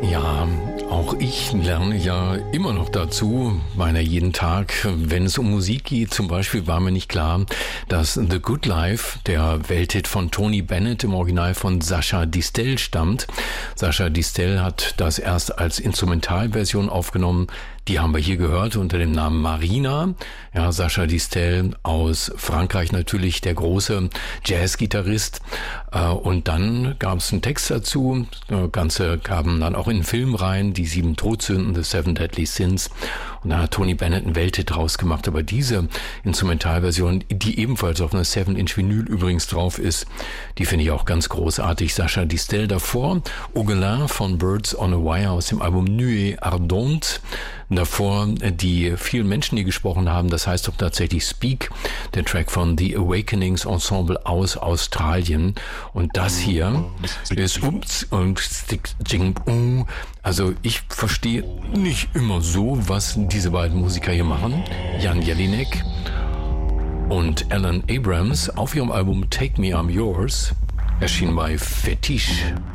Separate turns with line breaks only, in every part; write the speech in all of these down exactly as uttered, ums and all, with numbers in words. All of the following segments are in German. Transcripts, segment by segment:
Ja, auch ich lerne ja immer noch dazu, meiner jeden Tag, wenn es um Musik geht. Zum Beispiel war mir nicht klar, dass The Good Life, der Welthit von Tony Bennett, im Original von Sacha Distel stammt. Sacha Distel hat das erst als Instrumentalversion aufgenommen. Die haben wir hier gehört unter dem Namen Marina. Ja, Sacha Distel aus Frankreich natürlich, der große Jazzgitarrist. Und dann gab es einen Text dazu. Das Ganze kamen dann auch in den Film rein, die sieben Todsünden, The Seven Deadly Sins. Und da hat Tony Bennett einen Welthit draus gemacht. Aber diese Instrumentalversion, die ebenfalls auf einer seven Inch Vinyl übrigens drauf ist, die finde ich auch ganz großartig. Sacha Distel davor, Augelin von Birds on a Wire aus dem Album Nuée Ardente. Davor die vielen Menschen, die gesprochen haben, das heißt doch tatsächlich Speak, der Track von The Awakenings Ensemble aus Australien. Und das hier ist Ups und Stick Jing. Also ich verstehe nicht immer so, was diese beiden Musiker hier machen. Jan Jelinek und Alan Abrams auf ihrem Album Take Me I'm Yours, erschienen bei Fetisch.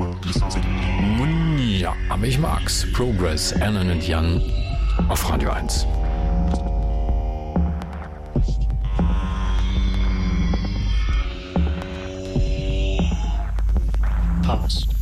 Ja, aber ich mag's. Progress, Alan und Jan auf Radio eins.
Past.